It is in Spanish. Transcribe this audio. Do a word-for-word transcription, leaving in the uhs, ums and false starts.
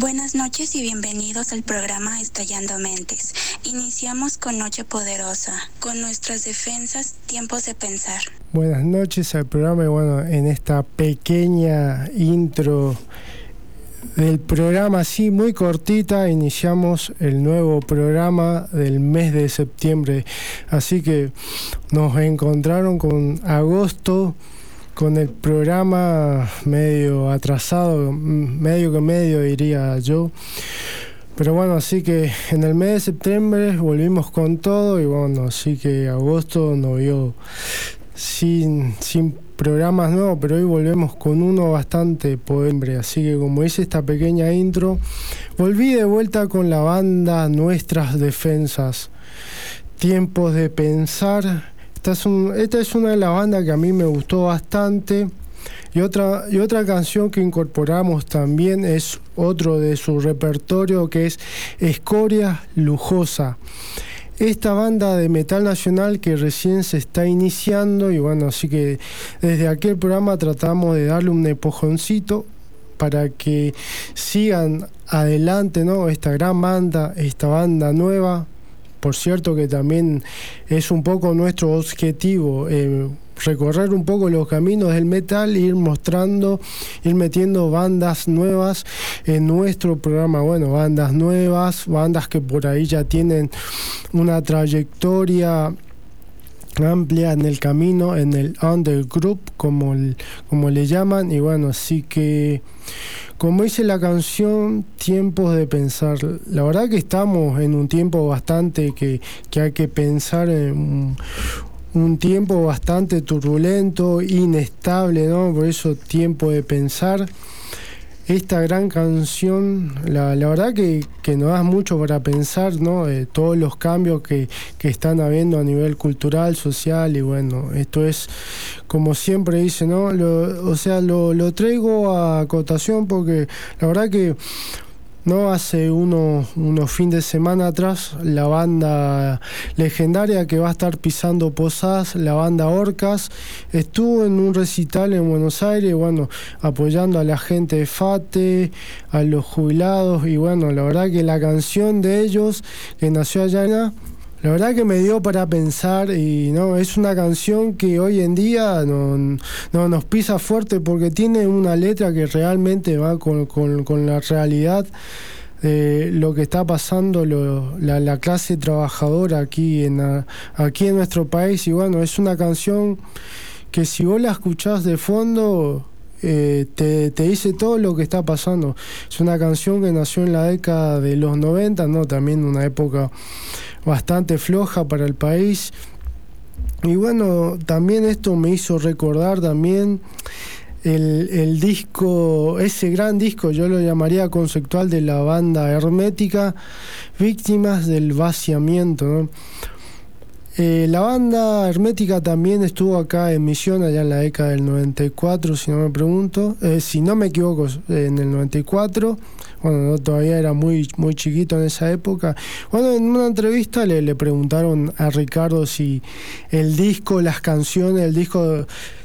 Buenas noches y bienvenidos al programa Estallando Mentes. Iniciamos con Noche Poderosa, con nuestras defensas, tiempos de pensar. Buenas noches al programa y bueno, en esta pequeña intro del programa, así muy cortita, iniciamos el nuevo programa del mes de septiembre. Así que nos encontraron con agosto, con el programa medio atrasado, medio que medio diría yo. Pero bueno, así que en el mes de septiembre volvimos con todo y bueno, así que agosto nos vio sin, sin programas nuevos, pero hoy volvemos con uno bastante poembre. Así que como hice esta pequeña intro, volví de vuelta con la banda Nuestras Defensas. Tiempos de pensar. Esta es, un, esta es una de las bandas que a mí me gustó bastante. Y otra, y otra canción que incorporamos también es otro de su repertorio, que es Escoria Lujosa. Esta banda de metal nacional que recién se está iniciando y bueno, así que desde aquel programa tratamos de darle un empujoncito para que sigan adelante, ¿no? Esta gran banda, esta banda nueva. Por cierto que también es un poco nuestro objetivo, eh, recorrer un poco los caminos del metal, ir mostrando, ir metiendo bandas nuevas en nuestro programa. Bueno, bandas nuevas, bandas que por ahí ya tienen una trayectoria amplia en el camino, en el undergroup, como, el, como le llaman. Y bueno, así que, como dice la canción, tiempos de pensar. La verdad que estamos en un tiempo bastante que, que hay que pensar en un, un tiempo bastante turbulento, inestable, ¿no? Por eso tiempo de pensar. Esta gran canción, la, la verdad que, que nos da mucho para pensar, ¿no? Eh, todos los cambios que, que están habiendo a nivel cultural, social, y bueno, esto es, como siempre dice, ¿no? Lo, o sea, lo, lo traigo a cotación porque la verdad que, no, hace unos, unos fines de semana atrás, la banda legendaria que va a estar pisando Posadas, la banda Orcas, estuvo en un recital en Buenos Aires, bueno, apoyando a la gente de FATE, a los jubilados, y bueno, la verdad que la canción de ellos, que nació allá en... La verdad que me dio para pensar y no es una canción que hoy en día no, no nos pisa fuerte porque tiene una letra que realmente va con, con, con la realidad de lo que está pasando lo, la, la clase trabajadora aquí en, aquí en nuestro país. Y bueno, es una canción que si vos la escuchás de fondo... Eh, te, te dice todo lo que está pasando. Es una canción que nació en la década de los noventa, ¿no? También una época bastante floja para el país. Y bueno, también esto me hizo recordar también el, el disco, ese gran disco, yo lo llamaría conceptual, de la banda Hermética, Víctimas del Vaciamiento, ¿no? Eh, la banda Hermética también estuvo acá en Misión allá en la década del noventa y cuatro, si no me pregunto, eh, si no me equivoco, eh, en el noventa y cuatro. Bueno, no, todavía era muy, muy chiquito en esa época. Bueno, en una entrevista le, le preguntaron a Ricardo si el disco, las canciones, el disco